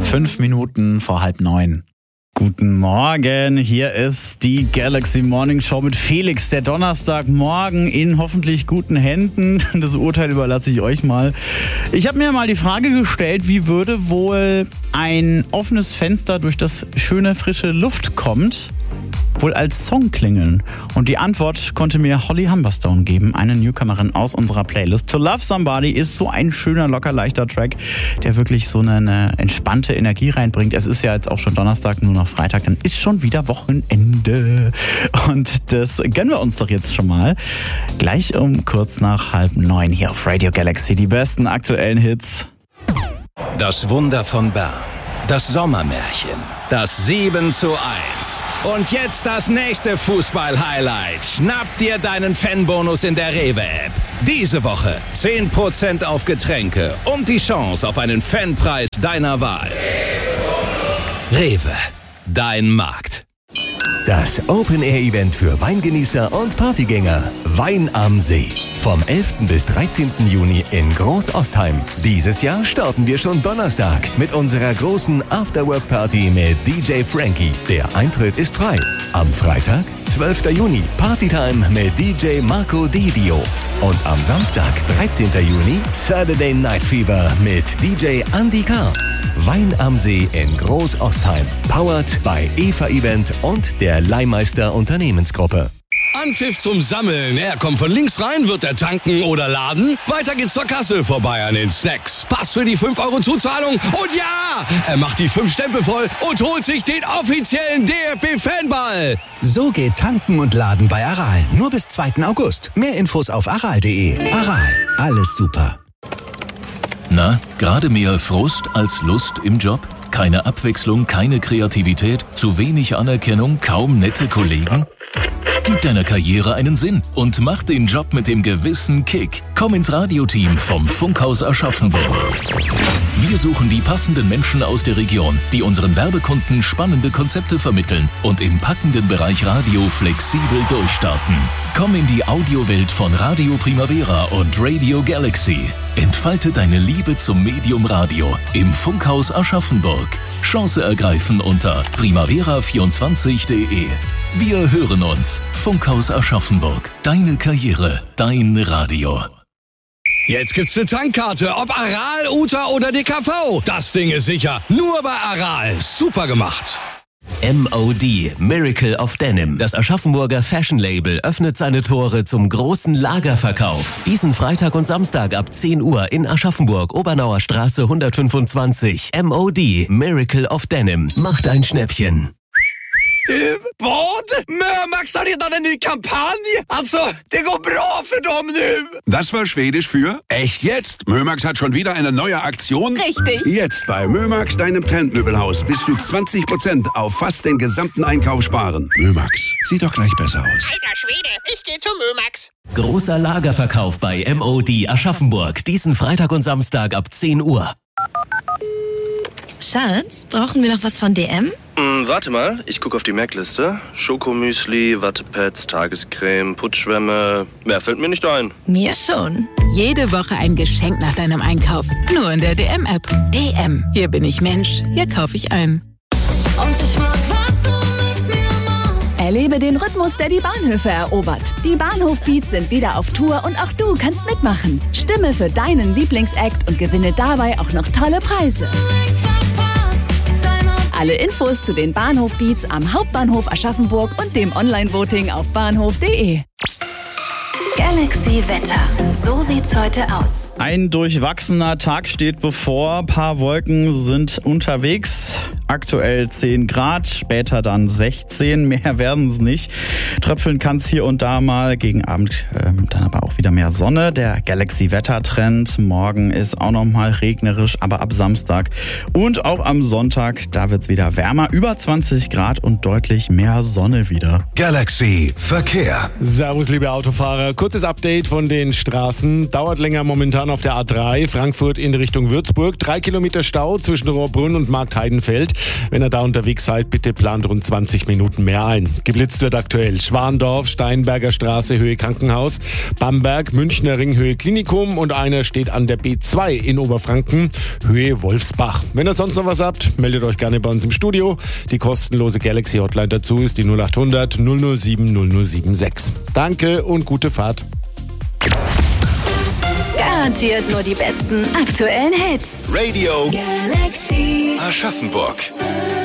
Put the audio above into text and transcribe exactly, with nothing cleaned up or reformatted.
Fünf Minuten vor halb neun. Guten Morgen, hier ist die Galaxy Morning Show mit Felix. Der Donnerstagmorgen in hoffentlich guten Händen. Das Urteil überlasse ich euch mal. Ich habe mir mal die Frage gestellt, wie würde wohl ein offenes Fenster durch das schöne frische Luft kommt, wohl als Song klingeln? Und die Antwort konnte mir Holly Humberstone geben, eine Newcomerin aus unserer Playlist. To Love Somebody ist so ein schöner, locker, leichter Track, der wirklich so eine, eine entspannte Energie reinbringt. Es ist ja jetzt auch schon Donnerstag, nur noch Freitag, dann ist schon wieder Wochenende. Und das gönnen wir uns doch jetzt schon mal. Gleich um kurz nach halb neun hier auf Radio Galaxy. Die besten aktuellen Hits. Das Wunder von Bern. Das Sommermärchen. Das sieben zu eins. Und jetzt das nächste Fußball-Highlight. Schnapp dir deinen Fanbonus in der Rewe-App. Diese Woche zehn Prozent auf Getränke und die Chance auf einen Fanpreis deiner Wahl. Rewe, dein Markt. Das Open-Air-Event für Weingenießer und Partygänger. Wein am See. Vom elften bis dreizehnten Juni in Groß-Ostheim. Dieses Jahr starten wir schon Donnerstag mit unserer großen Afterwork-Party mit D J Frankie. Der Eintritt ist frei. Am Freitag, zwölften Juni, Partytime mit D J Marco Dedio. Und am Samstag, dreizehnten Juni, Saturday Night Fever mit D J Andy K. Wein am See in Groß-Ostheim. Powered bei Eva Event und der Leihmeister Unternehmensgruppe. Anpfiff zum Sammeln. Er kommt von links rein, wird er tanken oder laden. Weiter geht's zur Kasse, vorbei an den Snacks. Pass für die fünf Euro Zuzahlung. Und ja, er macht die fünf Stempel voll und holt sich den offiziellen D F B-Fanball. So geht Tanken und Laden bei Aral. Nur bis zweiten August. Mehr Infos auf aral punkt de. Aral, alles super. Na, gerade mehr Frust als Lust im Job? Keine Abwechslung, keine Kreativität, zu wenig Anerkennung, kaum nette Kollegen? Gib deiner Karriere einen Sinn und mach den Job mit dem gewissen Kick. Komm ins Radioteam vom Funkhaus Aschaffenburg. Wir suchen die passenden Menschen aus der Region, die unseren Werbekunden spannende Konzepte vermitteln und im packenden Bereich Radio flexibel durchstarten. Komm in die Audiowelt von Radio Primavera und Radio Galaxy. Entfalte deine Liebe zum Medium Radio im Funkhaus Aschaffenburg. Chance ergreifen unter primavera vierundzwanzig punkt de. Wir hören uns. Funkhaus Aschaffenburg. Deine Karriere, dein Radio. Jetzt gibt's eine Tankkarte, ob Aral, Uta oder D K V. Das Ding ist sicher. Nur bei Aral. Super gemacht. M O D, Miracle of Denim. Das Aschaffenburger Fashion-Label öffnet seine Tore zum großen Lagerverkauf. Diesen Freitag und Samstag ab zehn Uhr in Aschaffenburg, Obernauer Straße hundertfünfundzwanzig. M O D, Miracle of Denim. Macht ein Schnäppchen. Du, vad? Mömax har redan en ny kampanj. Alltså, det går bra för dem nu. Das war Schwedisch für echt jetzt. Mömax hat schon wieder eine neue Aktion. Richtig. Jetzt bei Mömax, deinem Trendmöbelhaus, bis zu zwanzig Prozent auf fast den gesamten Einkauf sparen. Mömax, sieht doch gleich besser aus. Alter Schwede, ich gehe zu Mömax. Großer Lagerverkauf bei M O D Aschaffenburg. Diesen Freitag und Samstag ab zehn Uhr. Schatz, brauchen wir noch was von D M? Hm, warte mal, ich gucke auf die Merkliste. Schokomüsli, Wattepads, Tagescreme, Putzschwämme. Mehr fällt mir nicht ein. Mir schon. Jede Woche ein Geschenk nach deinem Einkauf. Nur in der D M-App. D M. Hier bin ich Mensch. Hier kaufe ich ein. Und ich mag, was du mit mir machst. Erlebe den Rhythmus, der die Bahnhöfe erobert. Die Bahnhof-Beats sind wieder auf Tour und auch du kannst mitmachen. Stimme für deinen Lieblingsact und gewinne dabei auch noch tolle Preise. Alle Infos zu den Bahnhof-Beats am Hauptbahnhof Aschaffenburg und dem Online-Voting auf bahnhof punkt de. Galaxy Wetter. So sieht's heute aus. Ein durchwachsener Tag steht bevor. Ein paar Wolken sind unterwegs. Aktuell zehn Grad, später dann sechzehn. Mehr werden es nicht. Tröpfeln kann es hier und da mal. Gegen Abend ähm, dann aber auch wieder mehr Sonne. Der Galaxy-Wetter-Trend. Morgen ist auch noch mal regnerisch, aber ab Samstag und auch am Sonntag, da wird es wieder wärmer. Über zwanzig Grad und deutlich mehr Sonne wieder. Galaxy Verkehr. Servus, liebe Autofahrer. Kurzes Update von den Straßen. Dauert länger momentan auf der A drei, Frankfurt in Richtung Würzburg. Drei Kilometer Stau zwischen Rohrbrunn und Marktheidenfeld. Wenn ihr da unterwegs seid, bitte plant rund zwanzig Minuten mehr ein. Geblitzt wird aktuell Schwandorf, Steinberger Straße, Höhe Krankenhaus, Bamberg, Münchner Ring, Höhe Klinikum und einer steht an der B zwei in Oberfranken, Höhe Wolfsbach. Wenn ihr sonst noch was habt, meldet euch gerne bei uns im Studio. Die kostenlose Galaxy Hotline dazu ist die null acht hundert null null sieben null null sieben sechs. Danke und gute Fahrt. Garantiert nur die besten aktuellen Hits. Radio Galaxy Aschaffenburg.